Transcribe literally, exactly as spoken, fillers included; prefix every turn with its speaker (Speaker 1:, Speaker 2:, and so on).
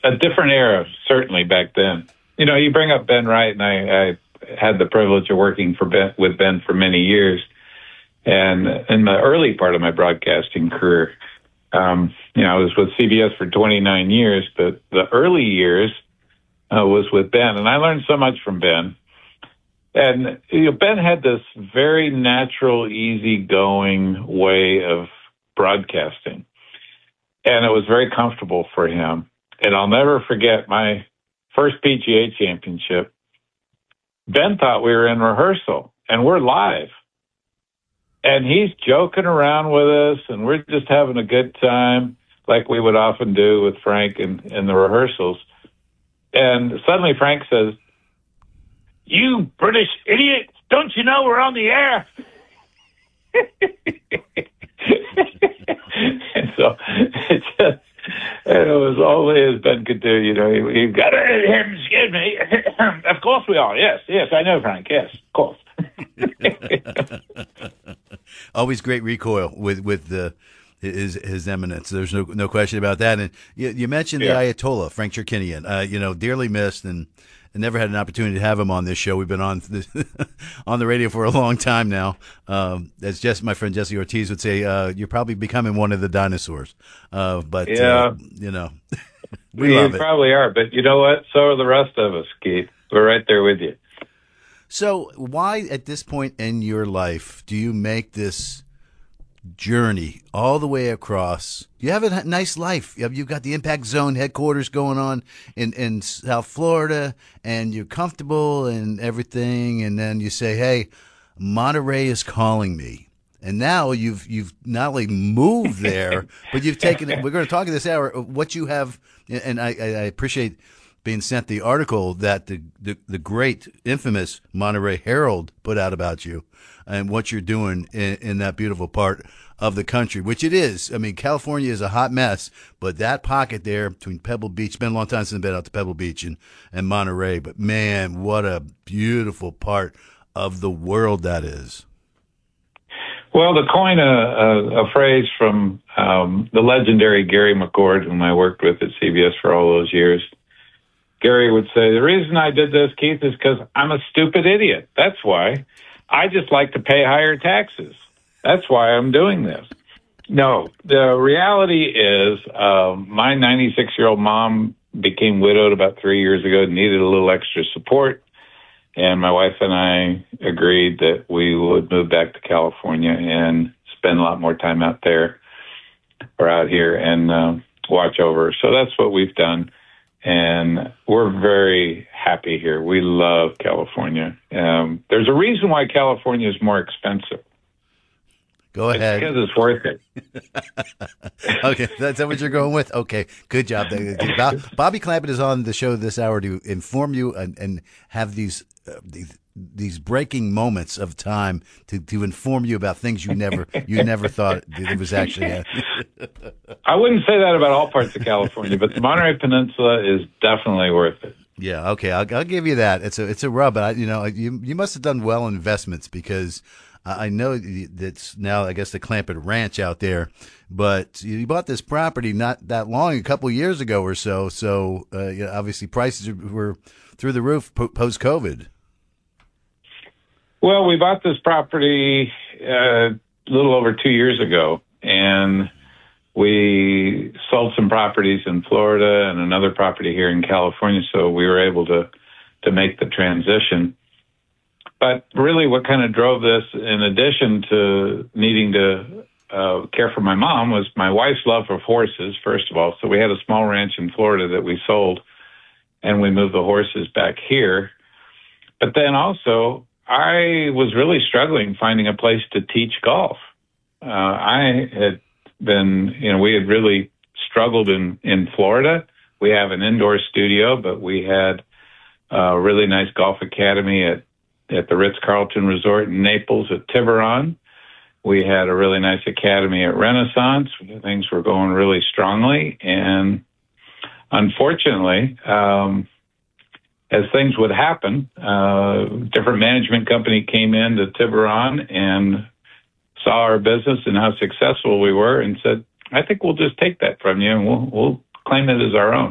Speaker 1: a different era, certainly back then. You know, you bring up Ben Wright, and I, I had the privilege of working for Ben, with Ben for many years. And in the early part of my broadcasting career, um, you know, I was with C B S for twenty-nine years, but the early years uh, was with Ben, and I learned so much from Ben. And you know, Ben had this very natural, easygoing way of broadcasting, and it was very comfortable for him. And I'll never forget my first P G A championship. Ben thought we were in rehearsal, and we're live. And he's joking around with us, and we're just having a good time, like we would often do with Frank in, in the rehearsals. And suddenly Frank says, "You British idiot, don't you know we're on the air?" And so it just, and it was only as Ben could do, you know, he, he got it, excuse me. Of course we are, yes, yes, I know, Frank, yes, of course.
Speaker 2: Always great recoil with with the his his eminence. There's no no question about that. And you, you mentioned yeah. the Ayatollah, Frank Cherkinian. Uh, you know, dearly missed, and I never had an opportunity to have him on this show. We've been on this, on the radio for a long time now. Um, as Jess, my friend Jesse Ortiz would say, uh, you're probably becoming one of the dinosaurs. Uh, but
Speaker 1: yeah,
Speaker 2: uh, you know, we
Speaker 1: you
Speaker 2: love it.
Speaker 1: Probably are. But you know what? So are the rest of us, Keith. We're right there with you.
Speaker 2: So why, at this point in your life, do you make this journey all the way across? You have a nice life. You've got the Impact Zone headquarters going on in, in South Florida, and you're comfortable and everything. And then you say, hey, Monterey is calling me. And now you've you've not only moved there, but you've taken it. We're going to talk in this hour of what you have, and I, I appreciate being sent the article that the, the, the great, infamous Monterey Herald put out about you and what you're doing in, in that beautiful part of the country, which it is. I mean, California is a hot mess, but that pocket there between Pebble Beach, it's been a long time since I've been out to Pebble Beach and, and Monterey, but man, what a beautiful part of the world that is.
Speaker 1: Well, to coin a, a, a phrase from um, the legendary Gary McCord, whom I worked with at C B S for all those years, Gary would say, the reason I did this, Keith, is because I'm a stupid idiot. That's why. I just like to pay higher taxes. That's why I'm doing this. No, the reality is um, my ninety-six-year-old mom became widowed about three years ago and needed a little extra support. And my wife and I agreed that we would move back to California and spend a lot more time out there or out here and uh, watch over her. So that's what we've done. And we're very happy here. We love California. Um, there's a reason why California is more expensive.
Speaker 2: Go ahead.
Speaker 1: It's because it's worth it.
Speaker 2: Okay, that's what you're going with? Okay, good job. Bobby Clampett is on the show this hour to inform you and, and have these, uh, these these breaking moments of time to, to inform you about things you never you never thought it was actually.
Speaker 1: I wouldn't say that about all parts of California, but the Monterey Peninsula is definitely worth it.
Speaker 2: Yeah, okay, I'll, I'll give you that. It's a it's a rub, but I, you know, you you must have done well in investments because I know that's now, I guess, the Clampett Ranch out there, but you bought this property not that long, a couple of years ago or so. So uh, you know, obviously prices were through the roof post COVID.
Speaker 1: Well, we bought this property uh, a little over two years ago, and we sold some properties in Florida and another property here in California, so we were able to, to make the transition. But really what kind of drove this, in addition to needing to uh, care for my mom, was my wife's love of horses, first of all. So we had a small ranch in Florida that we sold, and we moved the horses back here. But then also, I was really struggling finding a place to teach golf. Uh, I had been, you know, we had really struggled in, in Florida. We have an indoor studio, but we had a really nice golf academy at, at the Ritz-Carlton Resort in Naples at Tiburon. We had a really nice academy at Renaissance. Things were going really strongly. And unfortunately, um, as things would happen, uh, different management company came in to Tiburon and saw our business and how successful we were and said, I think we'll just take that from you and we'll, we'll claim it as our own.